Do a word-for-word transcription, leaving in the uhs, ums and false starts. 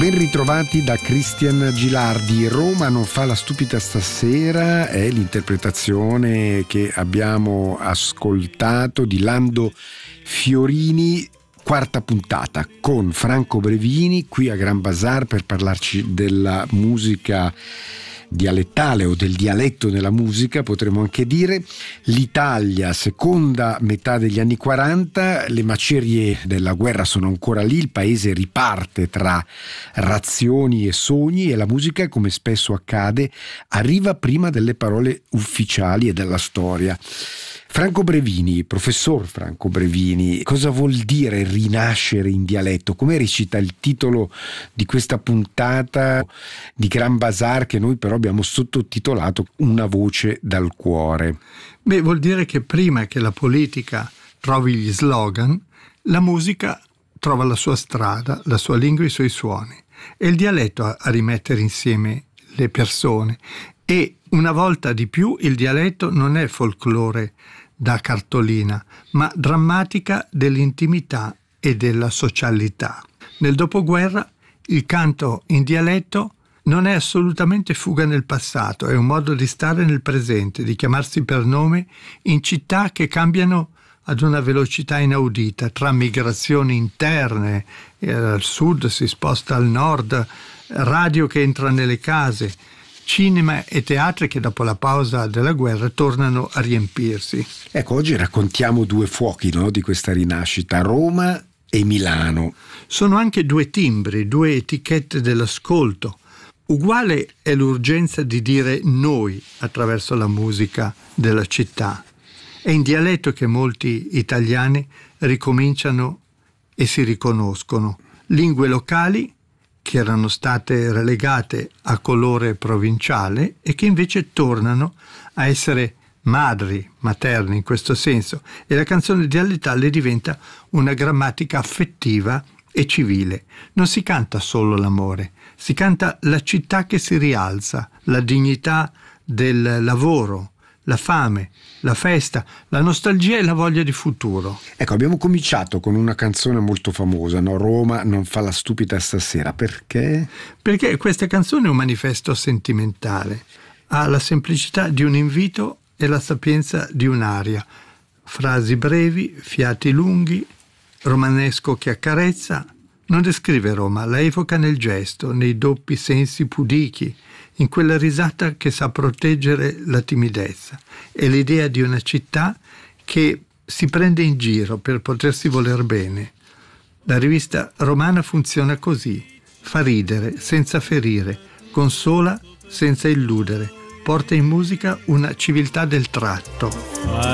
Ben ritrovati da Christian Gilardi. Roma non fa la stupida stasera è l'interpretazione che abbiamo ascoltato di Lando Fiorini, quarta puntata con Franco Brevini qui a Gran Bazar per parlarci della musica dialettale o del dialetto nella musica, potremmo anche dire. L'Italia, seconda metà degli anni quaranta, le macerie della guerra sono ancora lì, il paese riparte tra razioni e sogni e la musica, come spesso accade, arriva prima delle parole ufficiali e della storia. Franco Brevini, professor Franco Brevini, cosa vuol dire rinascere in dialetto? Come recita il titolo di questa puntata di Gran Bazar che noi però abbiamo sottotitolato Una voce dal cuore? Beh, vuol dire che prima che la politica trovi gli slogan, la musica trova la sua strada, la sua lingua e i suoi suoni. È il dialetto a, a rimettere insieme le persone. E una volta di più il dialetto non è folklore da cartolina, ma drammatica dell'intimità e della socialità. Nel dopoguerra il canto in dialetto non è assolutamente fuga nel passato, è un modo di stare nel presente, di chiamarsi per nome in città che cambiano ad una velocità inaudita, tra migrazioni interne, eh, al sud si sposta al nord, radio che entra nelle case, cinema e teatri che dopo la pausa della guerra tornano a riempirsi. Ecco, oggi raccontiamo due fuochi, no, di questa rinascita, Roma e Milano. Sono anche due timbri, due etichette dell'ascolto. Uguale è l'urgenza di dire noi attraverso la musica della città. È in dialetto che molti italiani ricominciano e si riconoscono. Lingue locali che erano state relegate a colore provinciale e che invece tornano a essere madri, materne in questo senso, e la canzone dialettale diventa una grammatica affettiva e civile. Non si canta solo l'amore, si canta la città che si rialza, la dignità del lavoro, la fame, la festa, la nostalgia e la voglia di futuro. Ecco, abbiamo cominciato con una canzone molto famosa, no? Roma non fa la stupida stasera. Perché? Perché questa canzone è un manifesto sentimentale, ha la semplicità di un invito e la sapienza di un'aria. Frasi brevi, fiati lunghi, romanesco che accarezza. Non descrive Roma, la evoca nel gesto, nei doppi sensi pudichi, in quella risata che sa proteggere la timidezza. È l'idea di una città che si prende in giro per potersi voler bene. La rivista romana funziona così: fa ridere senza ferire, consola senza illudere, porta in musica una civiltà del tratto.